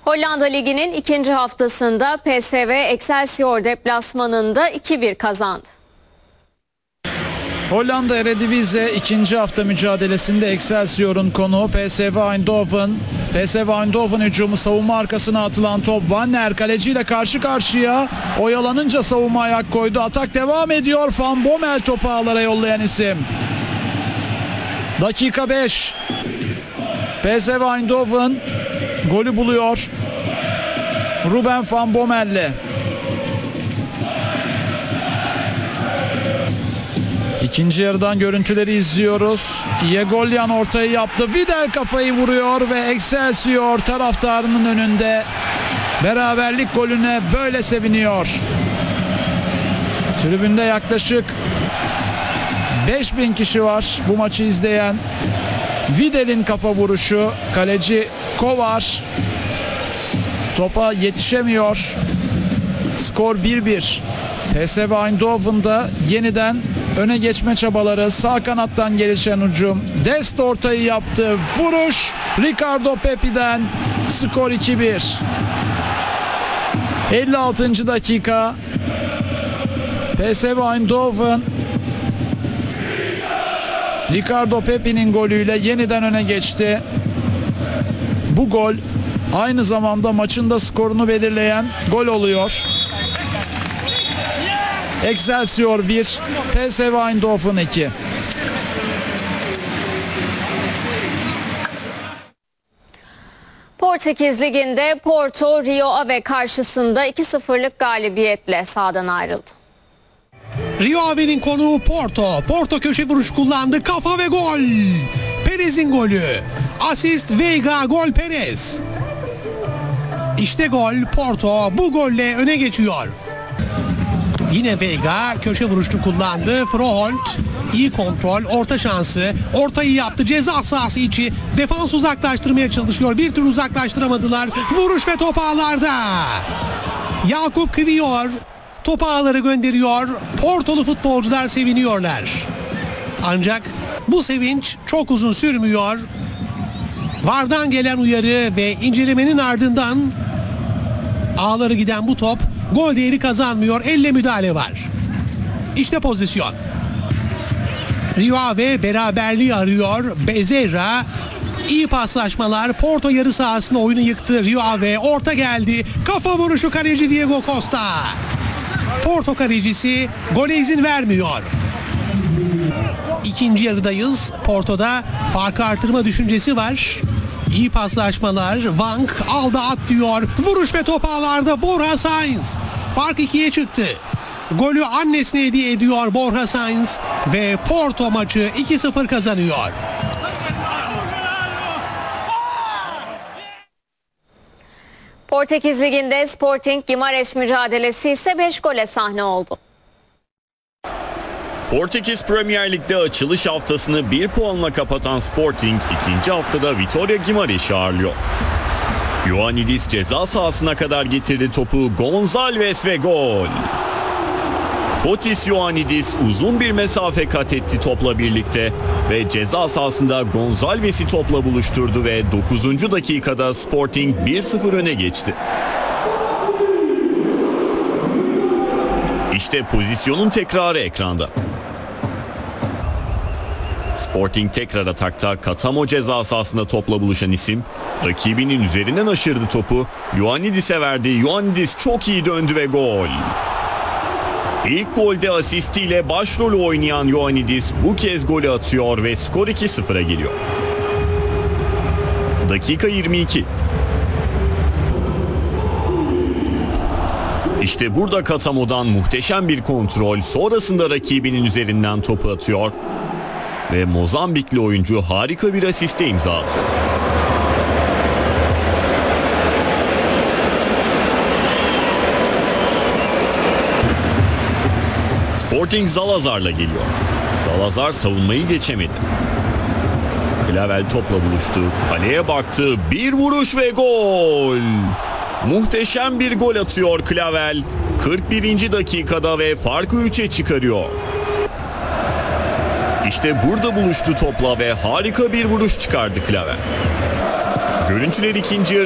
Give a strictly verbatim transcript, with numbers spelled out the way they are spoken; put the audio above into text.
Hollanda Ligi'nin ikinci haftasında P S V Excelsior deplasmanında iki bir kazandı. Hollanda Eredivisie ikinci hafta mücadelesinde Excelsior'un konuğu P S V Eindhoven. P S V Eindhoven hücumu, savunma arkasına atılan top. Wanner kaleciyle karşı karşıya. Oyalanınca savunma ayak koydu. Atak devam ediyor. Van Bommel topu ağlara yollayan isim. Dakika beş. P S V Eindhoven golü buluyor. Ruben Van Bommel'le. İkinci yarıdan görüntüleri izliyoruz. Yegolyan ortayı yaptı. Vidal kafayı vuruyor ve Excelsior taraftarının önünde beraberlik golüne böyle seviniyor. Tribünde yaklaşık beş bin kişi var bu maçı izleyen. Vidal'in kafa vuruşu, kaleci Kovar topa yetişemiyor. Skor bir bir. P S V Eindhoven'da yeniden öne geçme çabaları, sağ kanattan gelişen hücum. Dest ortayı yaptı. Vuruş Ricardo Pepi'den. Skor iki bir. elli altıncı dakika. P S V Eindhoven Ricardo Pepi'nin golüyle yeniden öne geçti. Bu gol aynı zamanda maçın da skorunu belirleyen gol oluyor. Excelsior bir, P S V Eindhoven iki. Portekiz Ligi'nde Porto, Rio Ave karşısında iki sıfırlık galibiyetle sahadan ayrıldı. Rio Ave'nin konuğu Porto. Porto köşe vuruş kullandı. Kafa ve gol. Perez'in golü. Asist Veiga, gol Perez. İşte gol. Porto bu golle öne geçiyor. Yine Veiga köşe vuruşunu kullandı. Froholt iyi kontrol, orta şansı. Ortayı yaptı. Ceza sahası içi. Defans uzaklaştırmaya çalışıyor. Bir türlü uzaklaştıramadılar. Vuruş ve top ağlarda. Yakup Kviyor top ağları gönderiyor. Portolu futbolcular seviniyorlar. Ancak bu sevinç çok uzun sürmüyor. VAR'dan gelen uyarı ve incelemenin ardından ağları giden bu top gol değeri kazanmıyor. Elle müdahale var. İşte pozisyon. Rio Ave beraberliği arıyor. Bezerra iyi paslaşmalar. Porto yarı sahasında oyunu yıktı. Rio Ave orta geldi. Kafa vuruşu kaleci Diego Costa. Porto kalecisi gole izin vermiyor. İkinci yarıdayız. Porto'da farkı artırma düşüncesi var. İyi paslaşmalar. Vank aldı at diyor. Vuruş ve top ağlarda Borja Sainz. Fark ikiye çıktı. Golü annesine hediye ediyor Borja Sainz ve Porto maçı iki sıfır kazanıyor. Portekiz Ligi'nde Sporting Gimareş mücadelesi ise beş gole sahne oldu. Portekiz Premier Lig'de açılış haftasını bir puanla kapatan Sporting ikinci haftada Vitória Guimarães'i ağırlıyor. Ioannidis ceza sahasına kadar getirdi topu. Gonçalves ve gol. Fotis Ioannidis uzun bir mesafe kat etti topla birlikte ve ceza sahasında Gonçalves'i topla buluşturdu ve dokuzuncu dakikada Sporting bir sıfır öne geçti. İşte pozisyonun tekrarı ekranda. Sporting tekrar atakta. Katamo ceza sahasında topla buluşan isim rakibinin üzerinden aşırdı topu. Ioannidis'e verdi. Ioannidis çok iyi döndü ve gol. İlk golde asistiyle başrolü oynayan Ioannidis bu kez golü atıyor ve skor iki sıfıra geliyor. Dakika yirmi iki. İşte burada Katamo'dan muhteşem bir kontrol, sonrasında rakibinin üzerinden topu atıyor ve Mozambikli oyuncu harika bir asiste imza atıyor. Sporting Zalazar'la geliyor. Zalazar savunmayı geçemedi. Clavel topla buluştu, kaleye baktı, bir vuruş ve gol! Muhteşem bir gol atıyor Clavel. kırk birinci dakikada ve farkı üçe çıkarıyor. İşte burada buluştu topla ve harika bir vuruş çıkardı Clavel. Görüntüler ikinci yarı